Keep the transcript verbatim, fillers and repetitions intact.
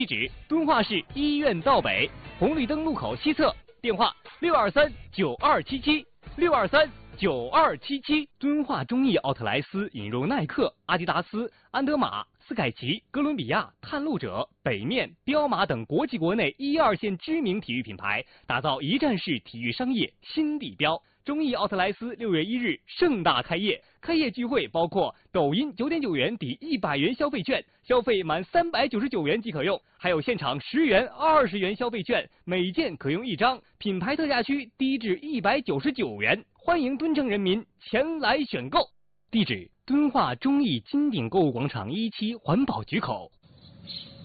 地址：敦化市医院道北红绿灯路口西侧，电话：六二三九二七七六二三九二七七。敦化中意奥特莱斯引入耐克、阿迪达斯、安德玛、斯凯奇、哥伦比亚、探路者、北面、彪马等国际国内一二线知名体育品牌，打造一站式体育商业新地标。中意奥特莱斯六月一日盛大开业，开业聚会包括抖音九点九元抵一百元消费券，消费满三百九十九元即可用，还有现场十元、二十元消费券，每件可用一张，品牌特价区低至一百九十九元，欢迎敦城人民前来选购。地址：敦化中意金鼎购物广场一期环保局口。